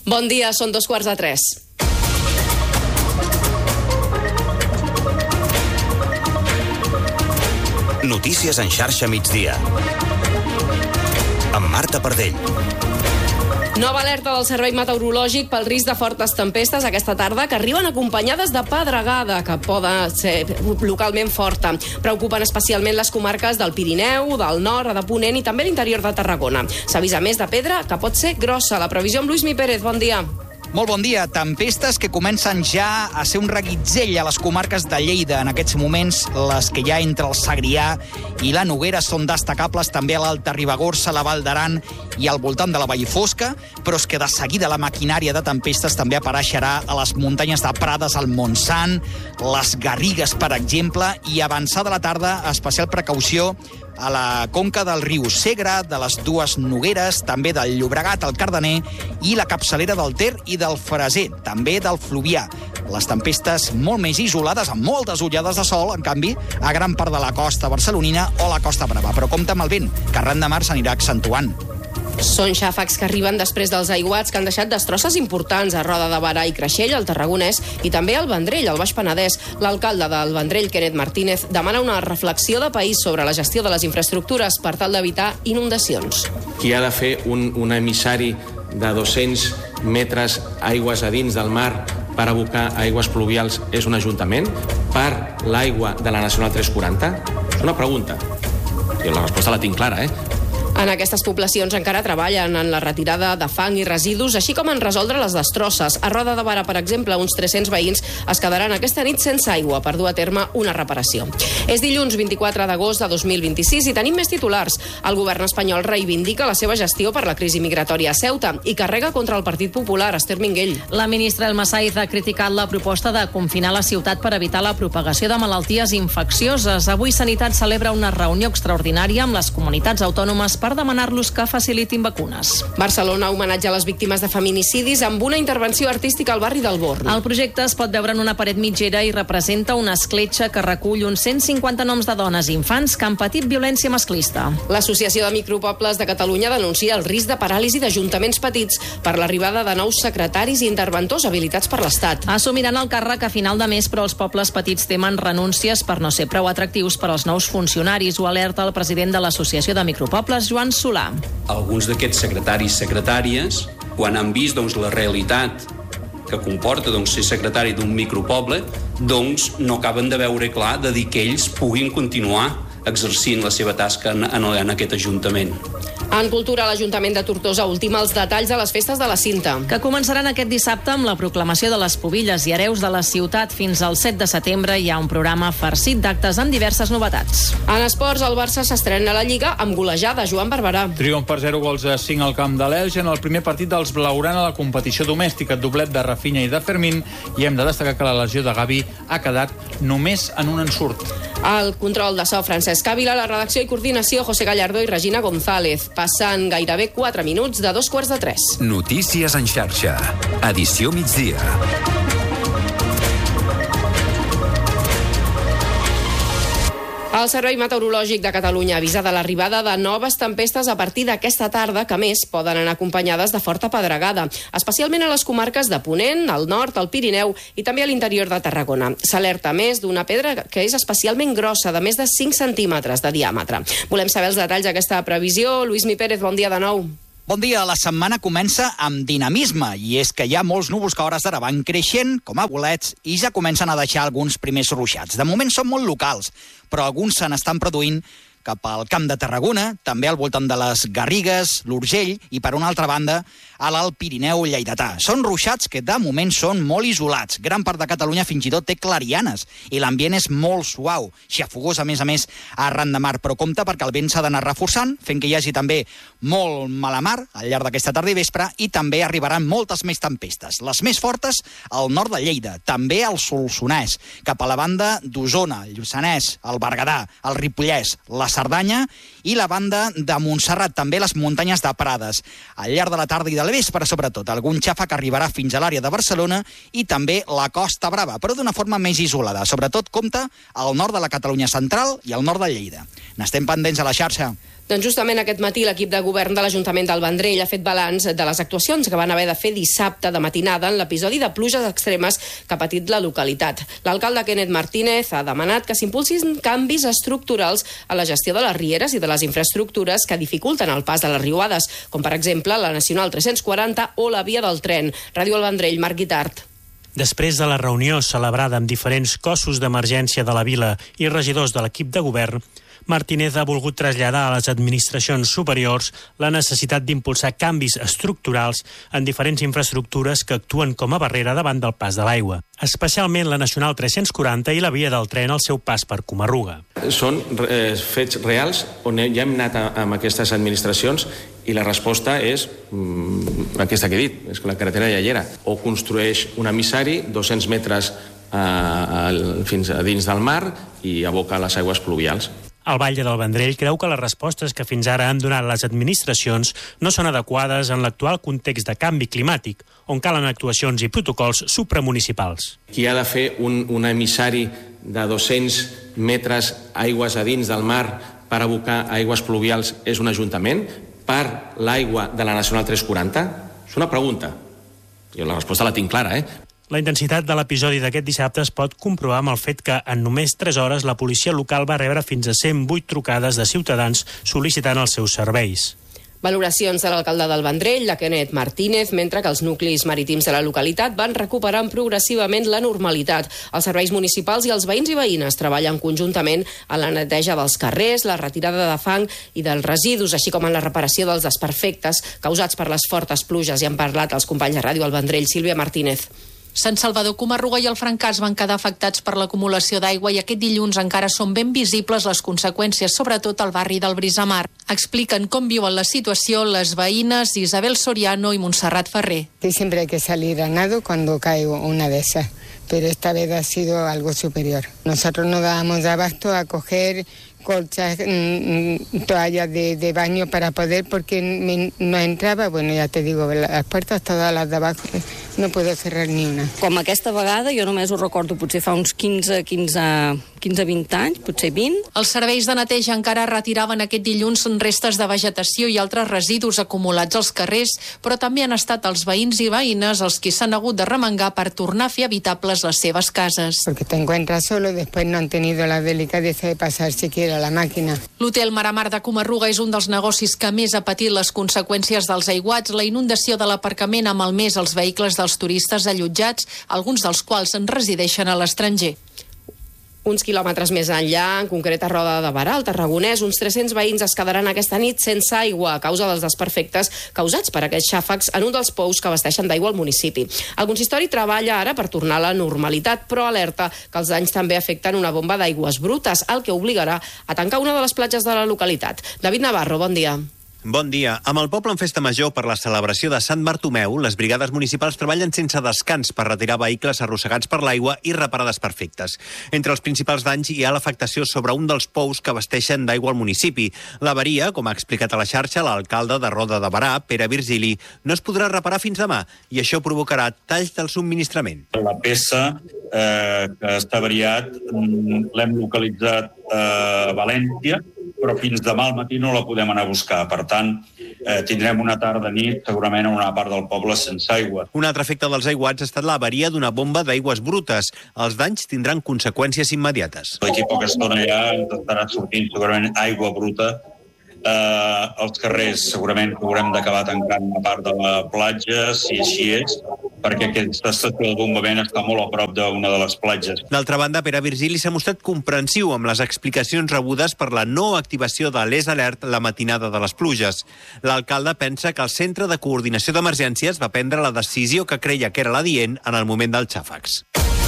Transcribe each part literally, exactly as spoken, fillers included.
Bon dia, són dos quarts de tres. Notícies en xarxa migdia. Amb Marta Pardell. Nova alerta del Servei Meteorològic pel risc de fortes tempestes aquesta tarda que arriben acompanyades de pedregada, que poden ser localment forta. Preocupen especialment les comarques del Pirineu, del Nord, de Ponent i també l'interior de Tarragona. S'avisa més de pedra que pot ser grossa. La previsió amb Luismi Pérez, bon dia. Molt bon dia. Tempestes que comencen ja a ser un reguitzell a les comarques de Lleida. En aquests moments, les que hi ha entre el Segrià i la Noguera són destacables, també a l'Alta Ribagorça, la Val d'Aran i al voltant de la Vallfosca, però és que de seguida la maquinària de tempestes també apareixerà a les muntanyes de Prades, al Montsant, les Garrigues, per exemple, i avançada la tarda, especial precaució a la conca del riu Segre, de les dues Nogueres, també del Llobregat, el Cardener, i la capçalera del Ter i del Freser, també del Fluvià. Les tempestes molt més isolades, amb moltes ullades de sol, en canvi, a gran part de la costa barcelonina o la Costa Brava. Però compte amb el vent, que arran de mar s'anirà accentuant. Són xàfecs que arriben després dels aiguats que han deixat destrosses importants a Roda de Berà i Creixell, al Tarragonès, i també al Vendrell, al Baix Penedès. L'alcalde del Vendrell, Kenneth Martínez, demana una reflexió de país sobre la gestió de les infraestructures per tal d'evitar inundacions. Qui ha de fer un, un emissari de dos-cents metres aigües a dins del mar per abocar aigües pluvials és un ajuntament? Per l'aigua de la Nacional tres quaranta? És una pregunta. Jo la resposta la tinc clara, eh? En aquestes poblacions encara treballen en la retirada de fang i residus, així com en resoldre les destrosses. A Roda de Berà, per exemple, uns tres-cents veïns es quedaran aquesta nit sense aigua per dur a terme una reparació. És dilluns vint-i-quatre d'agost de dos mil vint-i-sis i tenim més titulars. El govern espanyol reivindica la seva gestió per la crisi migratòria a Ceuta i carrega contra el Partit Popular, Esther Minguell. La ministra Elma Saiz ha criticat la proposta de confinar la ciutat per evitar la propagació de malalties infeccioses. Avui Sanitat celebra una reunió extraordinària amb les comunitats autònomes per per demanar-los que facilitin vacunes. Barcelona homenatja a les víctimes de feminicidis amb una intervenció artística al barri del Born. El projecte es pot veure en una paret mitgera i representa una escletxa que recull uns cent cinquanta noms de dones i infants que han patit violència masclista. L'Associació de Micropobles de Catalunya denuncia el risc de paràlisi d'ajuntaments petits per l'arribada de nous secretaris i interventors habilitats per l'Estat. Assumiran el càrrec a final de mes, però els pobles petits temen renúncies per no ser prou atractius per als nous funcionaris. Ho alerta el president de l'Associació de Micropobles, Joan Solà. Alguns d'aquests secretaris i secretàries, quan han vist doncs, la realitat que comporta doncs, ser secretari d'un micropoble, doncs no acaben de veure clar de dir que ells puguin continuar exercint la seva tasca en, en, en aquest ajuntament. En cultura, l'Ajuntament de Tortosa ultima els detalls de les festes de la Cinta, que començaran aquest dissabte amb la proclamació de les pubilles i hereus de la ciutat. Fins al set de setembre hi ha un programa farcit d'actes amb diverses novetats. En esports, el Barça s'estrena a la Lliga amb golejada. Joan Barberà. Triomf per zero gols a cinc al camp de l'Elx en el primer partit dels blaugrana a la competició domèstica. Doblet de Rafinha i de Fermín, i hem de destacar que la lesió de Gavi ha quedat només en un ensurt. El control de so, Francesc Ávila, la redacció i coordinació, José Gallardó i Regina González. Passant gairebé quatre minuts de dos quarts de tres. Notícies en xarxa. Edició migdia. El Servei Meteorològic de Catalunya avisa de l'arribada de noves tempestes a partir d'aquesta tarda, que a més poden anar acompanyades de forta pedregada, especialment a les comarques de Ponent, al nord, al Pirineu i també a l'interior de Tarragona. S'alerta més d'una pedra que és especialment grossa, de més de cinc centímetres de diàmetre. Volem saber els detalls d'aquesta previsió. Luismi Pérez, bon dia de nou. Bon dia. La setmana comença amb dinamisme, i és que hi ha molts núvols que a hores d'ara van creixent, com a bolets, i ja comencen a deixar alguns primers ruixats. De moment són molt locals, però alguns se n'estan produint cap al Camp de Tarragona, també al voltant de les Garrigues, l'Urgell i, per una altra banda, a l'Alt Pirineu lleidatà. Són ruixats que, de moment, són molt isolats. Gran part de Catalunya fins i tot té clarianes i l'ambient és molt suau, xafogós, a més a més, arran de mar. Però compte, perquè el vent s'ha d'anar reforçant, fent que hi hagi també molt mala mar al llarg d'aquesta tarda i vespre, i també arribaran moltes més tempestes. Les més fortes al nord de Lleida, també al Solsonès, cap a la banda d'Osona, el Lluçanès, el Berguedà, el Ripollès, la Cerdanya i la banda de Montserrat, també les muntanyes de Prades. Al llarg de la tarda i de la vespre, sobretot, algun xàfec arribarà fins a l'àrea de Barcelona i també la Costa Brava, però d'una forma més isolada. Sobretot, compte, al nord de la Catalunya central i al nord de Lleida. N'estem pendents a la xarxa. Doncs justament aquest matí l'equip de govern de l'Ajuntament del Vendrell ha fet balanç de les actuacions que van haver de fer dissabte de matinada en l'episodi de pluges extremes que ha patit la localitat. L'alcalde Kenneth Martínez ha demanat que s'impulsin canvis estructurals a la gestió de les rieres i de les infraestructures que dificulten el pas de les riuades, com per exemple la Nacional tres-cents quaranta o la via del tren. Ràdio El Vendrell, Marc Guitart. Després de la reunió celebrada amb diferents cossos d'emergència de la vila i regidors de l'equip de govern, Martínez ha volgut traslladar a les administracions superiors la necessitat d'impulsar canvis estructurals en diferents infraestructures que actuen com a barrera davant del pas de l'aigua, especialment la Nacional tres-cents quaranta i la via del tren al seu pas per Comarruga. Són eh, fets reals on ja hem anat a, amb aquestes administracions i la resposta és mm, aquesta que he dit, és que la carretera ja hi era. O construeix un emissari, dos-cents metres eh, a, fins a dins del mar i aboca les aigües pluvials. El Batlle del Vendrell creu que les respostes que fins ara han donat les administracions no són adequades en l'actual context de canvi climàtic, on calen actuacions i protocols supramunicipals. Qui ha de fer un, un emissari de dos-cents metres aigües a dins del mar per abocar aigües pluvials és un ajuntament? Per l'aigua de la Nacional tres-cents quaranta? És una pregunta. Jo la resposta la tinc clara, eh? La intensitat de l'episodi d'aquest dissabte es pot comprovar amb el fet que en només tres hores la policia local va rebre fins a cent vuit trucades de ciutadans sol·licitant els seus serveis. Valoracions de l'alcalde del Vendrell, la Kenneth Martínez, mentre que els nuclis marítims de la localitat van recuperant progressivament la normalitat. Els serveis municipals i els veïns i veïnes treballen conjuntament en la neteja dels carrers, la retirada de fang i dels residus, així com en la reparació dels desperfectes causats per les fortes pluges. I han parlat els companys de Ràdio El Vendrell, Sílvia Martínez. Sant Salvador, Comarruga i el Francàs van quedar afectats per l'acumulació d'aigua i aquest dilluns encara són ben visibles les conseqüències, sobretot al barri del Brisamar. Expliquen com viuen la situació les veïnes Isabel Soriano i Montserrat Ferrer. Sí, siempre hay que salir a nado cuando cae una de esas, pero esta vez ha sido algo superior. Nosotros no dábamos abasto a coger colchas, mmm, toallas de, de baño para poder, porque me, no entraba, bueno, ja te digo, las puertas todas las de abajo, no puedo cerrar ni una. Com aquesta vegada, jo només ho recordo potser fa uns quinze, quinze, quinze, vint anys, potser vint. Els serveis de neteja encara retiraven aquest dilluns restes de vegetació i altres residus acumulats als carrers, però també han estat els veïns i veïnes els qui s'han hagut de remengar per tornar a fer habitables les seves cases. Porque te encuentras solo, después no han tenido la delicadeza de pasar siquiera la màquina. L'hotel Maramar de Comarruga és un dels negocis que més ha patit les conseqüències dels aiguats, la inundació de l'aparcament ha malmès els vehicles dels turistes allotjats, alguns dels quals en resideixen a l'estranger. Uns quilòmetres més enllà, en concret a Roda de Barà, al Tarragonès, uns tres-cents veïns es quedaran aquesta nit sense aigua a causa dels desperfectes causats per aquests xàfecs en un dels pous que abasteixen d'aigua al municipi. El consistori treballa ara per tornar a la normalitat, però alerta que els danys també afecten una bomba d'aigües brutes, el que obligarà a tancar una de les platges de la localitat. David Navarro, bon dia. Bon dia. Amb el poble en festa major per la celebració de Sant Bartomeu, les brigades municipals treballen sense descans per retirar vehicles arrossegats per l'aigua i reparar desperfectes. Entre els principals danys hi ha l'afectació sobre un dels pous que abasteixen d'aigua al municipi. L'avaria, com ha explicat a la xarxa l'alcalde de Roda de Barà, Pere Virgili, no es podrà reparar fins demà i això provocarà talls del subministrament. La peça eh, que està avariat l'hem localitzat a València, però fins demà al matí no la podem anar a buscar. Per tant, eh, tindrem una tarda nit segurament en una part del poble sense aigua. Un altre efecte dels aiguats ha estat l'avaria d'una bomba d'aigües brutes. Els danys tindran conseqüències immediates. D'aquí a poca estona ja ens estarà sortint segurament aigua bruta. Eh, els carrers segurament que haurem d'acabar tancant una part de la platja, si així és, perquè aquesta estació de bombament està molt a prop d'una de les platges. D'altra banda, Pere Virgili s'ha mostrat comprensiu amb les explicacions rebudes per la no activació de l'E S Alert la matinada de les pluges. L'alcalde pensa que el Centre de Coordinació d'Emergències va prendre la decisió que creia que era l'adient en el moment dels xàfecs.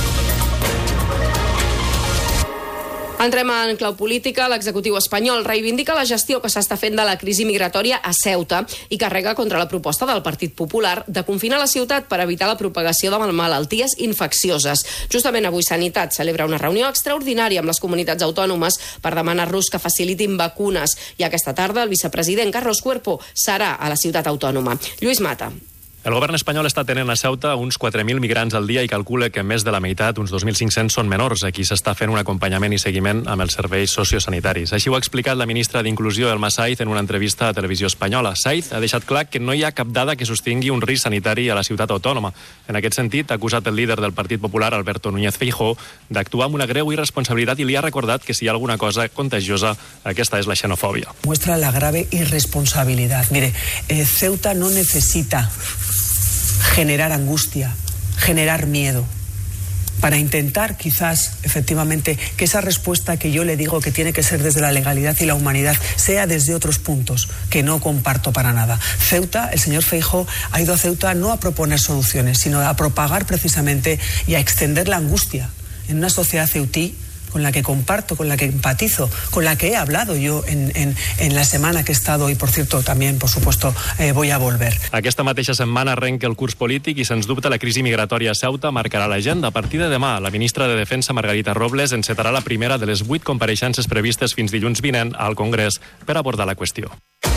Entrem en clau política. L'executiu espanyol reivindica la gestió que s'està fent de la crisi migratòria a Ceuta i carrega contra la proposta del Partit Popular de confinar la ciutat per evitar la propagació de malalties infeccioses. Justament avui Sanitat celebra una reunió extraordinària amb les comunitats autònomes per demanar-los que facilitin vacunes. I aquesta tarda el vicepresident Carlos Cuerpo serà a la ciutat autònoma. Lluís Mata. El govern espanyol està tenint a Ceuta uns quatre mil migrants al dia i calcula que més de la meitat, uns dos mil cinc-cents, són menors. Aquí s'està fent un acompanyament i seguiment amb els serveis sociosanitaris. Així ho ha explicat la ministra d'Inclusió, Elma Saiz, en una entrevista a Televisió Espanyola. Saiz ha deixat clar que no hi ha cap dada que sostingui un risc sanitari a la ciutat autònoma. En aquest sentit, ha acusat el líder del Partit Popular, Alberto Núñez Feijóo, d'actuar amb una greu irresponsabilitat i li ha recordat que si hi ha alguna cosa contagiosa, aquesta és la xenofòbia. Muestra la grave irresponsabilidad. Mire, eh, Ceuta no necesita generar angustia, generar miedo, para intentar quizás, efectivamente, que esa respuesta que yo le digo que tiene que ser desde la legalidad y la humanidad sea desde otros puntos que no comparto para nada. Ceuta, el señor Feijóo ha ido a Ceuta no a proponer soluciones, sino a propagar precisamente y a extender la angustia en una sociedad ceutí con la que comparto, con la que empatizo, con la que he hablado yo en, en, en la semana que he estado y, por cierto, también, por supuesto, eh, voy a volver. Aquesta mateixa setmana arrenca el curs polític i, sens dubte, la crisi migratòria a Ceuta marcarà l'agenda. A partir de demà, la ministra de Defensa, Margarita Robles, encetarà la primera de les vuit compareixences previstes fins dilluns vinent al Congrés per abordar la qüestió.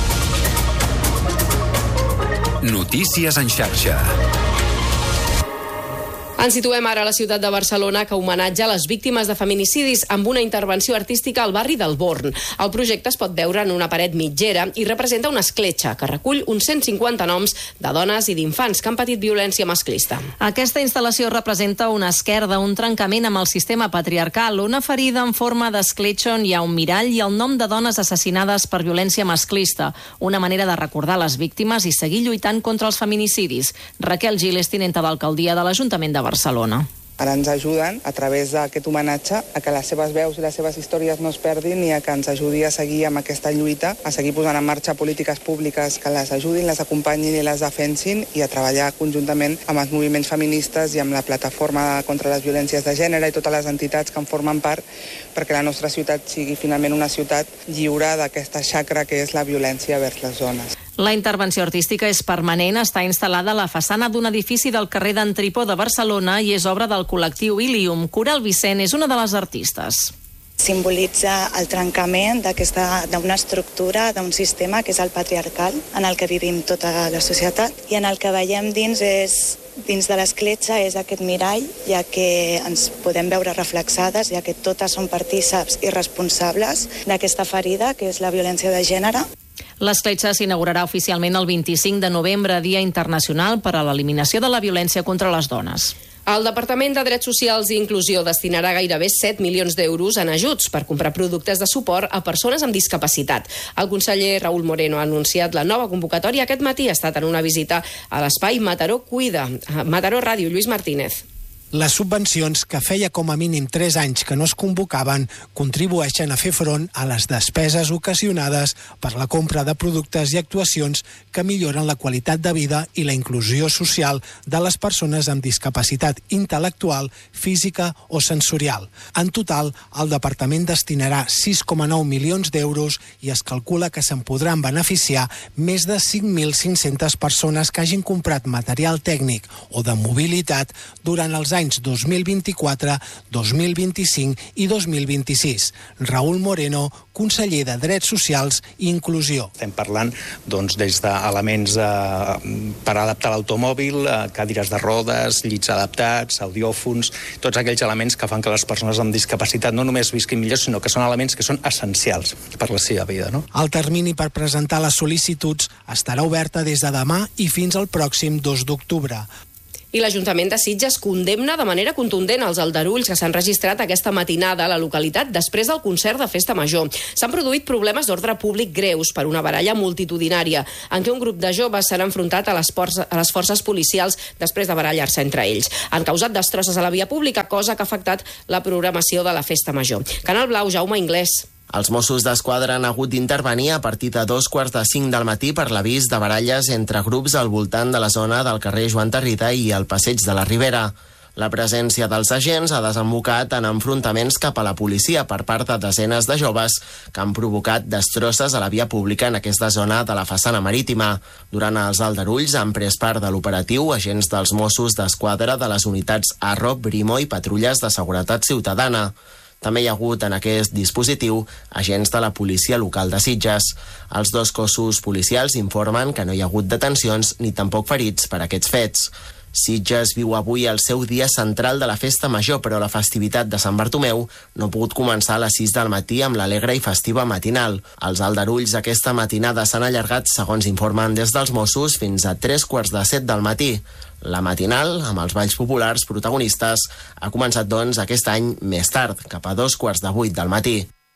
Notícies en xarxa. Ens situem ara a la ciutat de Barcelona, que homenatja les víctimes de feminicidis amb una intervenció artística al barri del Born. El projecte es pot veure en una paret mitgera i representa una escletxa que recull uns cent cinquanta noms de dones i d'infants que han patit violència masclista. Aquesta instal·lació representa una esquerda, un trencament amb el sistema patriarcal, una ferida en forma d'escletxa on hi ha un mirall i el nom de dones assassinades per violència masclista, una manera de recordar les víctimes i seguir lluitant contra els feminicidis. Raquel Gil és tinenta d'alcaldia de l'Ajuntament de Barcelona. Barcelona. Ara ens ajuden, a través d'aquest homenatge, a que les seves veus i les seves històries no es perdin i a que ens ajudi a seguir amb aquesta lluita, a seguir posant en marxa polítiques públiques que les ajudin, les acompanyin i les defensin i a treballar conjuntament amb els moviments feministes i amb la plataforma contra les violències de gènere i totes les entitats que en formen part perquè la nostra ciutat sigui finalment una ciutat lliure d'aquesta xacra que és la violència vers les dones. La intervenció artística és permanent, està instal·lada a la façana d'un edifici del carrer d'en Tripó de Barcelona i és obra del col·lectiu Ilium. Coral Vicent és una de les artistes. Simbolitza el trencament d'aquesta d'una estructura, d'un sistema que és el patriarcal, en el que vivim tota la societat, i en el que veiem dins és dins de l'escletxa és aquest mirall, ja que ens podem veure reflexades, ja que totes són partíceps i responsables d'aquesta ferida, que és la violència de gènere. L'escletxa s'inaugurarà oficialment el vint-i-cinc de novembre, Dia Internacional per a l'Eliminació de la Violència contra les Dones. El Departament de Drets Socials i Inclusió destinarà gairebé set milions d'euros en ajuts per comprar productes de suport a persones amb discapacitat. El conseller Raúl Moreno ha anunciat la nova convocatòria aquest matí. Ha estat en una visita a l'espai Mataró Cuida. Mataró Ràdio, Lluís Martínez. Les subvencions, que feia com a mínim tres anys que no es convocaven, contribueixen a fer front a les despeses ocasionades per la compra de productes i actuacions que milloren la qualitat de vida i la inclusió social de les persones amb discapacitat intel·lectual, física o sensorial. En total, el Departament destinarà sis coma nou milions d'euros i es calcula que se'n podran beneficiar més de cinc mil cinc-centes persones que hagin comprat material tècnic o de mobilitat durant els anys anys dos mil vint-i-quatre, dos mil vint-i-cinc i dos mil vint-i-sis. Raúl Moreno, conseller de Drets Socials i Inclusió. Estem parlant doncs, des d'elements eh, per adaptar l'automòbil, eh, cadires de rodes, llits adaptats, audiòfons, tots aquells elements que fan que les persones amb discapacitat no només visquin millor, sinó que són elements que són essencials per la seva vida. No? El termini per presentar les sol·licituds estarà oberta des de demà i fins al pròxim dos d'octubre. I l'Ajuntament de Sitges condemna de manera contundent els aldarulls que s'han registrat aquesta matinada a la localitat després del concert de Festa Major. S'han produït problemes d'ordre públic greus per una baralla multitudinària en què un grup de joves s'han enfrontat a les, a les forces policials després de barallar-se entre ells. Han causat destrosses a la via pública, cosa que ha afectat la programació de la Festa Major. Canal Blau, Jaume Inglés. Els Mossos d'Esquadra han hagut d'intervenir a partir de dos quarts de cinc del matí per l'avís de baralles entre grups al voltant de la zona del carrer Joan Tarrida i el Passeig de la Ribera. La presència dels agents ha desembocat en enfrontaments cap a la policia per part de desenes de joves que han provocat destrosses a la via pública en aquesta zona de la façana marítima. Durant els aldarulls han pres part de l'operatiu agents dels Mossos d'Esquadra de les unitats Arro, Brimo i patrulles de seguretat ciutadana. També hi ha hagut en aquest dispositiu agents de la policia local de Sitges. Els dos cossos policials informen que no hi ha hagut detencions ni tampoc ferits per aquests fets. Sitges viu avui el seu dia central de la festa major, però la festivitat de Sant Bartomeu no ha pogut començar a les sis del matí amb l'alegre i festiva matinal. Els aldarulls aquesta matinada s'han allargat, segons informen des dels Mossos, fins a tres quarts de set del matí. La matinal, amb els balls populars protagonistes, ha començat, doncs, aquest any més tard, cap a dos quarts de vuit del matí.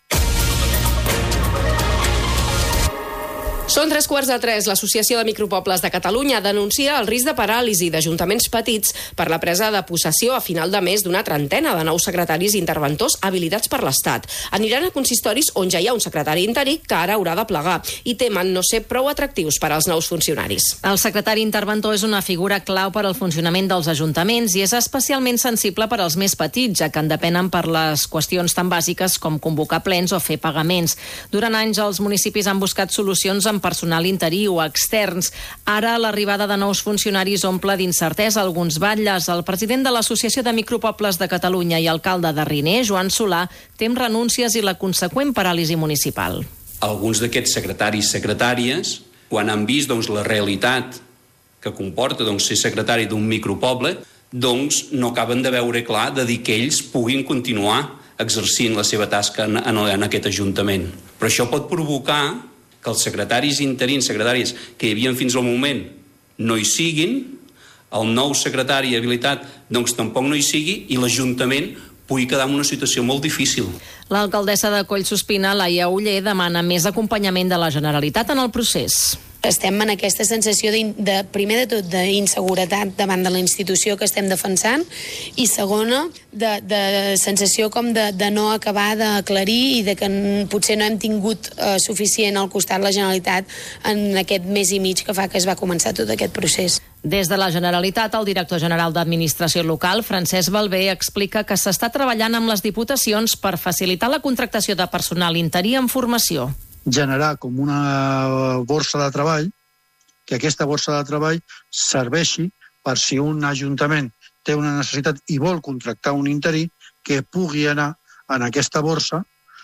Són tres quarts de tres. L'Associació de Micropobles de Catalunya denuncia el risc de paràlisi d'ajuntaments petits per la presa de possessió a final de mes d'una trentena de nous secretaris interventors habilitats per l'Estat. Aniran a consistoris on ja hi ha un secretari interí que ara haurà de plegar i temen no ser prou atractius per als nous funcionaris. El secretari interventor és una figura clau per al funcionament dels ajuntaments i és especialment sensible per als més petits, ja que en depenen per les qüestions tan bàsiques com convocar plens o fer pagaments. Durant anys els municipis han buscat solucions amb personal interí o externs. Ara l'arribada de nous funcionaris omple d'incertesa alguns batlles. El president de l'Associació de Micropobles de Catalunya i alcalde de Riner, Joan Solà, tem renúncies i la conseqüent paràlisi municipal. Alguns d'aquests secretaris i secretàries, quan han vist doncs, la realitat que comporta doncs, ser secretari d'un micropoble, doncs no acaben de veure clar de dir que ells puguin continuar exercint la seva tasca en, en, en aquest ajuntament. Però això pot provocar que els secretaris interins, secretaris que hi havia fins al moment, no hi siguin, el nou secretari habilitat doncs tampoc no hi sigui i l'Ajuntament pugui quedar en una situació molt difícil. L'alcaldessa de Collsospina, Laia Oller, demana més acompanyament de la Generalitat en el procés. Estem en aquesta sensació de, de primer de tot d'inseguretat davant de la institució que estem defensant i segona de, de sensació com de, de no acabar d'aclarir i de que potser no hem tingut eh, suficient al costat la Generalitat en aquest mes i mig que fa que es va començar tot aquest procés. Des de la Generalitat, el director general d'Administració Local, Francesc Balbé, explica que s'està treballant amb les diputacions per facilitar la contractació de personal interí en formació. Generar com una borsa de treball, que aquesta borsa de treball serveixi per si un ajuntament té una necessitat i vol contractar un interí, que pugui anar en aquesta borsa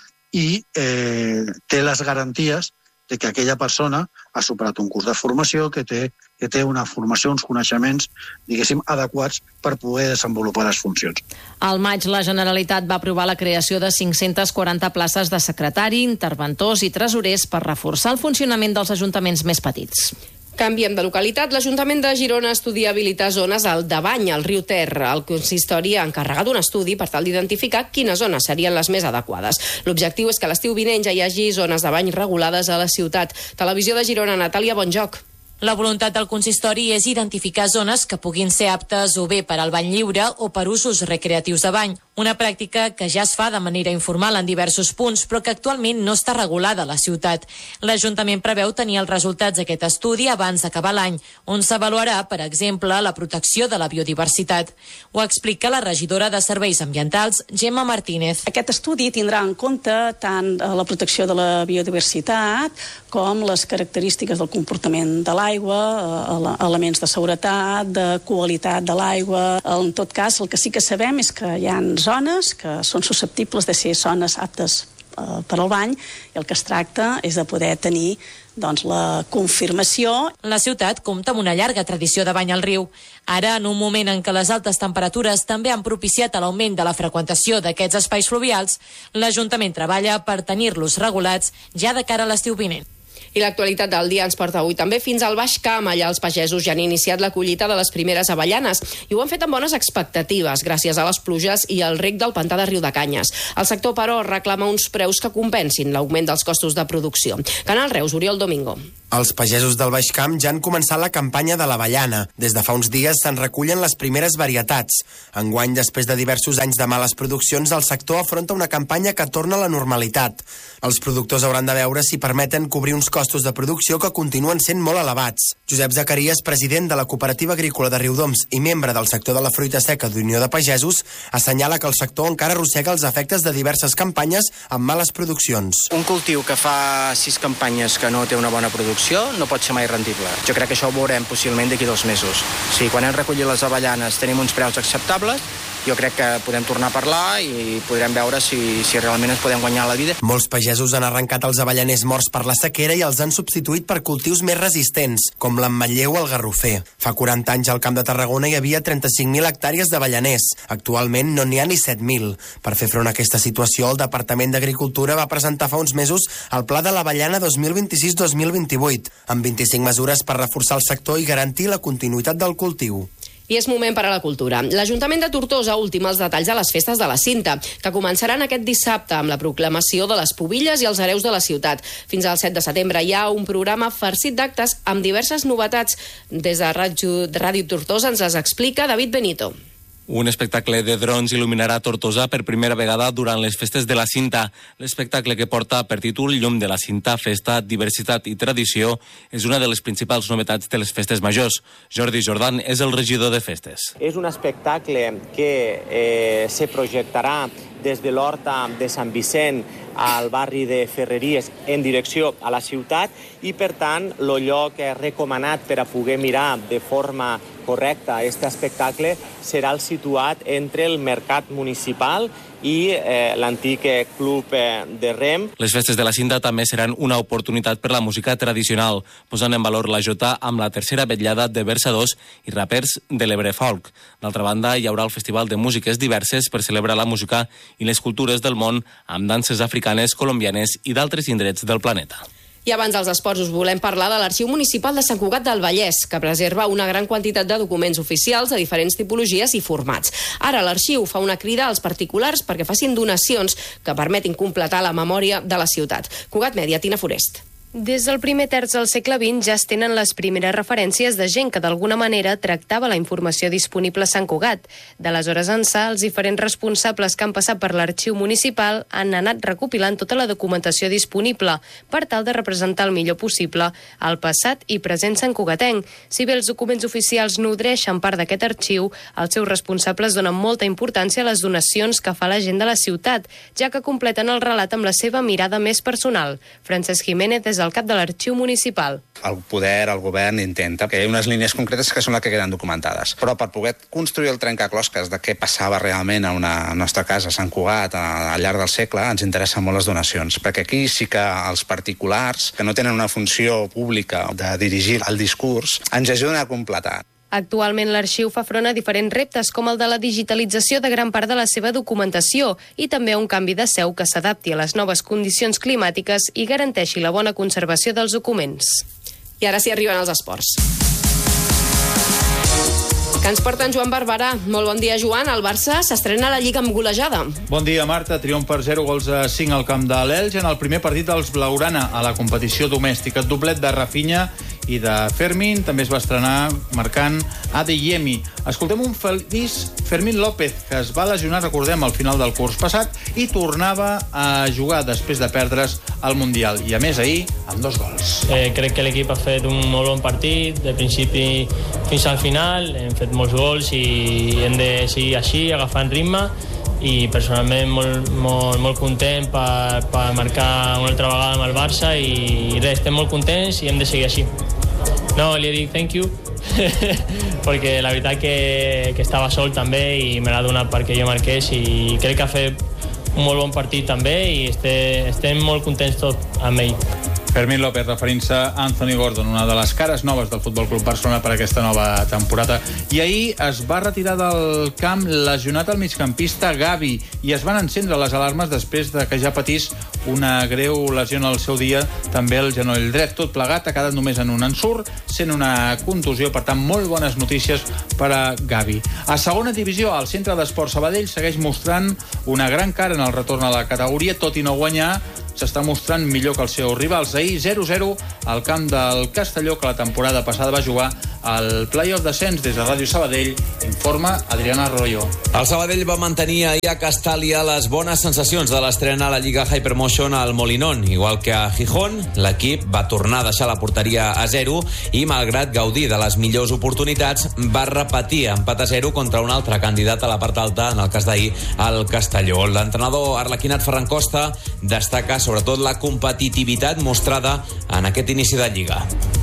i eh, té les garanties de que aquella persona ha superat un curs de formació, que té, que té una formació, uns coneixements, diguéssim, adequats per poder desenvolupar les funcions. Al maig, la Generalitat va aprovar la creació de cinc-centes quaranta places de secretari, interventors i tresorers per reforçar el funcionament dels ajuntaments més petits. Canviem de localitat. L'Ajuntament de Girona estudia habilitar zones al davant, al riu Ter. El consistori ha encarregat un estudi per tal d'identificar quines zones serien les més adequades. L'objectiu és que l'estiu vinent ja hi hagi zones de bany regulades a la ciutat. Televisió de Girona, Natàlia Bonjoc. La voluntat del consistori és identificar zones que puguin ser aptes o bé per al bany lliure o per usos recreatius de bany. Una pràctica que ja es fa de manera informal en diversos punts, però que actualment no està regulada a la ciutat. L'Ajuntament preveu tenir els resultats d'aquest estudi abans d'acabar l'any, on s'avaluarà, per exemple, la protecció de la biodiversitat. Ho explica la regidora de Serveis Ambientals, Gemma Martínez. Aquest estudi tindrà en compte tant la protecció de la biodiversitat com les característiques del comportament de l'aigua, elements de seguretat, de qualitat de l'aigua. En tot cas, el que sí que sabem és que hi ha zones que són susceptibles de ser zones aptes eh, per al bany i el que es tracta és de poder tenir doncs, la confirmació. La ciutat compta amb una llarga tradició de bany al riu. Ara, en un moment en què les altes temperatures també han propiciat l'augment de la freqüentació d'aquests espais fluvials, l'Ajuntament treballa per tenir-los regulats ja de cara a l'estiu vinent. I l'actualitat del dia ens porta avui també fins al Baix Camp. Allà els pagesos ja han iniciat la collita de les primeres avellanes i ho han fet amb bones expectatives gràcies a les pluges i al reg del pantà de Riudecanyes. El sector, però, reclama uns preus que compensin l'augment dels costos de producció. Canal Reus, Oriol Domingo. Els pagesos del Baix Camp ja han començat la campanya de l'avellana. Des de fa uns dies se'n recullen les primeres varietats. Enguany, després de diversos anys de males produccions, el sector afronta una campanya que torna a la normalitat. Els productors hauran de veure si permeten cobrir uns costos de producció que continuen sent molt elevats. Josep Zacarias, president de la Cooperativa Agrícola de Riudoms i membre del sector de la fruita seca d'Unió de Pagesos, assenyala que el sector encara arrossega els efectes de diverses campanyes amb males produccions. Un cultiu que fa sis campanyes que no té una bona producció no pot ser mai rendible. Jo crec que això ho veurem possiblement d'aquí dos mesos. Sí, quan hem recollit les avellanes tenim uns preus acceptables jo crec que podem tornar a parlar i podrem veure si, si realment ens podem guanyar la vida. Molts pagesos han arrencat els avellaners morts per la sequera i els han substituït per cultius més resistents, com l'ametller o el garrofer. Fa quaranta anys al Camp de Tarragona hi havia trenta-cinc mil hectàrees d'avellaners. Actualment no n'hi ha ni set mil. Per fer front a aquesta situació, el Departament d'Agricultura va presentar fa uns mesos el Pla de l'Avellana dos mil vint-i-sis dos mil vint-i-vuit, amb vint-i-cinc mesures per reforçar el sector i garantir la continuïtat del cultiu. I és moment per a la cultura. L'Ajuntament de Tortosa ultima els detalls de les festes de la Cinta, que començaran aquest dissabte amb la proclamació de les pubilles i els hereus de la ciutat. Fins al set de setembre hi ha un programa farcit d'actes amb diverses novetats. Des de Ràdio, Ràdio Tortosa ens les explica David Benito. Un espectacle de drons il·luminarà Tortosa per primera vegada durant les festes de la Cinta. L'espectacle, que porta per títol Llum de la Cinta, Festa, Diversitat i Tradició, és una de les principals novetats de les festes majors. Jordi Jordan és el regidor de festes. És un espectacle que eh, se projectarà des de l'Horta de Sant Vicent al barri de Ferreries en direcció a la ciutat i, per tant, el lloc recomanat per a poder mirar de forma correcta aquest espectacle serà el situat entre el Mercat Municipal i eh, l'antic club eh, de rem. Les festes de la Cinta també seran una oportunitat per la música tradicional, posant en valor la jota amb la tercera vetllada de versadors i rapers de l'Ebre Folk. D'altra banda, hi haurà el Festival de Músiques Diverses per celebrar la música i les cultures del món amb danses africanes, colombianes i d'altres indrets del planeta. I abans dels esports us volem parlar de l'Arxiu Municipal de Sant Cugat del Vallès, que preserva una gran quantitat de documents oficials de diferents tipologies i formats. Ara l'arxiu fa una crida als particulars perquè facin donacions que permetin completar la memòria de la ciutat. Cugat Mèdia, Tina Forest. Des del primer terç del segle vint ja es tenen les primeres referències de gent que d'alguna manera tractava la informació disponible a Sant Cugat. D'aleshores ençà, els diferents responsables que han passat per l'arxiu municipal han anat recopilant tota la documentació disponible per tal de representar el millor possible el passat i present santcugatenc. Si bé els documents oficials nodreixen part d'aquest arxiu, els seus responsables donen molta importància a les donacions que fa la gent de la ciutat, ja que completen el relat amb la seva mirada més personal. Francesc Jiménez és el cap de l'arxiu municipal. El poder, el govern, intenta que hi ha unes línies concretes que són les que queden documentades. Però per poder construir el trencaclosques de què passava realment a una nostra casa, a Sant Cugat, al llarg del segle, ens interessen molt les donacions. Perquè aquí sí que els particulars, que no tenen una funció pública de dirigir el discurs, ens ajuden a completar. Actualment l'arxiu fa front a diferents reptes, com el de la digitalització de gran part de la seva documentació i també a un canvi de seu que s'adapti a les noves condicions climàtiques i garanteixi la bona conservació dels documents. I ara sí arriben els esports. Que ens porta en Joan Barberà. Molt bon dia, Joan. El Barça s'estrena a la Lliga amb golejada. Bon dia, Marta. Triomf per zero gols a cinc al camp de l'Elx en el primer partit dels Blaugrana a la competició domèstica. Doblet de Rafinha i de Fermín. També es va estrenar marcant Adeyemi. Escoltem un feliç Fermín López, que es va lesionar, recordem, al final del curs passat i tornava a jugar després de perdre's al Mundial. I a més ahir, amb dos gols. Eh, crec que l'equip ha fet un molt bon partit, de principi fins al final. Hem fet molts gols i hem de seguir així, agafant ritme, i personalment molt, molt, molt content per, per marcar una altra vegada amb el Barça i res, estem molt contents i hem de seguir així. No, li dic thank you perquè la veritat que, que estava sol també i me l'ha donat perquè jo marqués i crec que ha fet un molt bon partit també i este, estem molt contents tots amb ell. Fermín López referint-se a Anthony Gordon, una de les cares noves del Futbol Club Barcelona per aquesta nova temporada. I ahir es va retirar del camp lesionat el migcampista Gavi i es van encendre les alarmes després de que ja patís una greu lesió al seu dia, també el genoll dret. Tot plegat ha quedat només en un ensurt, sent una contusió, per tant, molt bones notícies per a Gavi. A segona divisió, el Centre d'Esports Sabadell segueix mostrant una gran cara en el retorn a la categoria, tot i no guanyar, s'està mostrant millor que els seus rivals. Ahir zero zero al camp del Castelló, que la temporada passada va jugar al play-off descens. Des de Ràdio Sabadell informa Adriana Arroyo. El Sabadell va mantenir ahir a Castàlia les bones sensacions de l'estrena a la Lliga Hypermotion al Molinón. Igual que a Gijón, l'equip va tornar a deixar la porteria a zero i, malgrat gaudir de les millors oportunitats, va repetir empat a zero contra un altre candidat a la part alta, en el cas d'ahir, el Castelló. L'entrenador arlequinat Ferran Costa destaca sobretot la competitivitat mostrada en aquest inici de Lliga.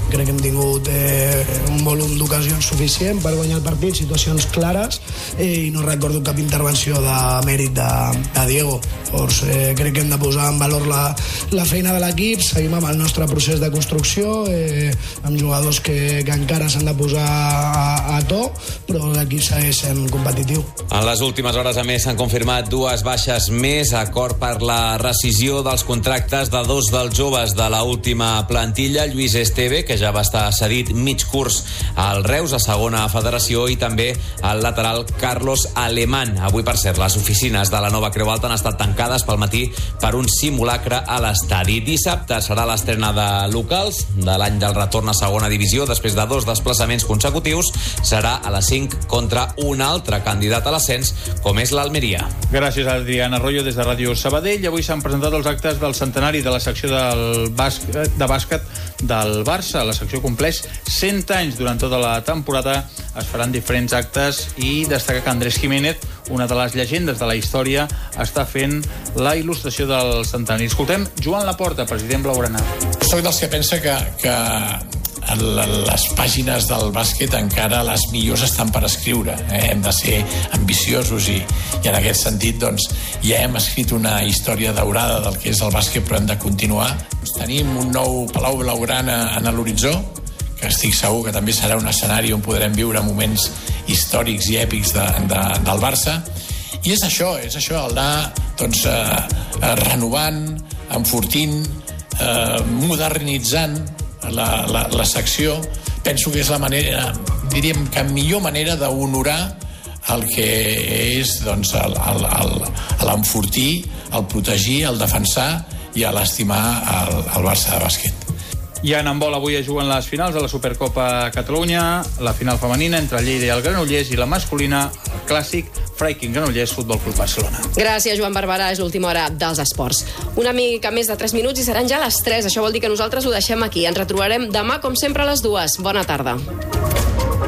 Crec que hem tingut eh, un volum d'ocasions suficient per guanyar el partit, situacions clares, eh, i no recordo cap intervenció de mèrit de, de Diego. Llavors, eh, crec que hem de posar en valor la, la feina de l'equip, seguim amb el nostre procés de construcció, eh, amb jugadors que, que encara s'han de posar a, a to, però l'equip segueix sent competitiu. En les últimes hores, a més, s'han confirmat dues baixes més, acord per la rescisió dels contractes de dos dels joves de la última plantilla, Lluís Esteve, que ja va estar cedit mig curs al Reus, a segona federació, i també el lateral Carlos Alemán. Avui, per cert, les oficines de la Nova Creu Alta han estat tancades pel matí per un simulacre a l'estadi. Dissabte serà l'estrena de locals de l'any del retorn a segona divisió, després de dos desplaçaments consecutius. Serà a les cinc contra un altre candidat a l'ascens, com és l'Almeria. Gràcies a Adriana Arroyo des de Ràdio Sabadell. Avui s'han presentat els actes del centenari de la secció del bàsquet, de bàsquet del Barça. La secció compleix cent anys. Durant tota la temporada es faran diferents actes i destaca que Andrés Jiménez, una de les llegendes de la història, està fent la il·lustració del centenari. Escoltem Joan Laporta, president blaugrana. Soc dels que pensa que, que les pàgines del bàsquet encara les millors estan per escriure. Eh? Hem de ser ambiciosos i, i en aquest sentit doncs, ja hem escrit una història daurada del que és el bàsquet, però hem de continuar. Tenim un nou Palau Blaugrana en l'horitzó, que estic segur que també serà un escenari on podrem viure moments històrics i èpics de, de, del Barça. I és això, és això, el anar doncs, eh, renovant, enfortint, eh, modernitzant la, la, la secció. Penso que és la manera, diríem que millor manera d'honorar el que és doncs, l'enfortir, el protegir, el defensar i l'estimar el, el Barça de bàsquet. I en handbol avui es juguen les finals de la Supercopa Catalunya, la final femenina entre Lleida i el Granollers, i la masculina, el clàssic Freiking Granollers Futbol Club Barcelona. Gràcies, Joan Barberà. És l'última hora dels esports. Una mica més de tres minuts i seran ja les tres. Això vol dir que nosaltres ho deixem aquí. Ens retrobarem demà, com sempre, a les dues. Bona tarda.